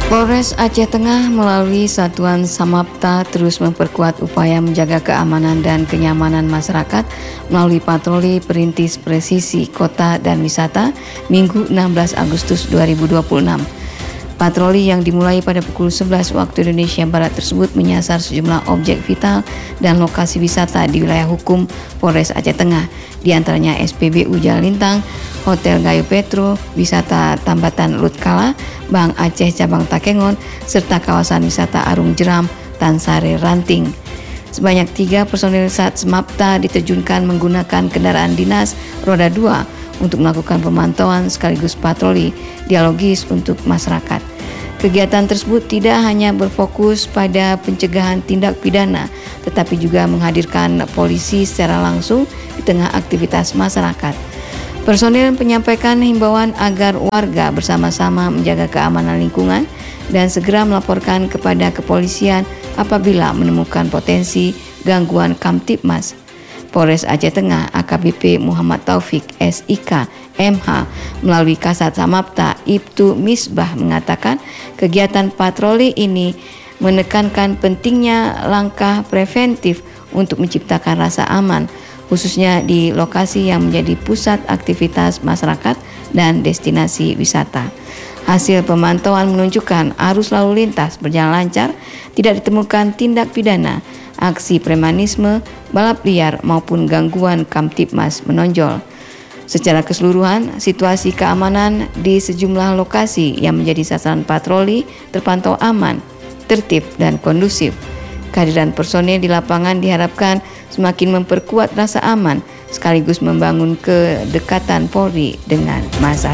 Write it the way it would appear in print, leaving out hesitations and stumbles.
Polres Aceh Tengah melalui Satuan Samapta terus memperkuat upaya menjaga keamanan dan kenyamanan masyarakat melalui patroli perintis presisi kota dan wisata Minggu 16 Agustus 2026. Patroli yang dimulai pada pukul 11 waktu Indonesia Barat tersebut menyasar sejumlah objek vital dan lokasi wisata di wilayah hukum Polres Aceh Tengah, di antaranya SPBU Jalan Lintang, Hotel Gayo Petro, Wisata Tambatan Lutkala, Bank Aceh Cabang Takengon, serta kawasan wisata Arung Jeram, Tansare Ranting. Sebanyak 3 personil Sat Semapta diterjunkan menggunakan kendaraan dinas roda 2 untuk melakukan pemantauan sekaligus patroli dialogis untuk masyarakat. Kegiatan tersebut tidak hanya berfokus pada pencegahan tindak pidana, tetapi juga menghadirkan polisi secara langsung di tengah aktivitas masyarakat. Personil menyampaikan himbauan agar warga bersama-sama menjaga keamanan lingkungan dan segera melaporkan kepada kepolisian apabila menemukan potensi gangguan Kamtibmas. Polres Aceh Tengah AKBP Muhammad Taufik SIK MH melalui Kasat Samapta Ibtu Misbah mengatakan kegiatan patroli ini menekankan pentingnya langkah preventif untuk menciptakan rasa aman, khususnya di lokasi yang menjadi pusat aktivitas masyarakat dan destinasi wisata. Hasil pemantauan menunjukkan arus lalu lintas berjalan lancar, tidak ditemukan tindak pidana, aksi premanisme, balap liar maupun gangguan Kamtibmas menonjol. Secara keseluruhan, situasi keamanan di sejumlah lokasi yang menjadi sasaran patroli terpantau aman, tertib dan kondusif. Kehadiran personil di lapangan diharapkan semakin memperkuat rasa aman sekaligus membangun kedekatan Polri dengan masyarakat.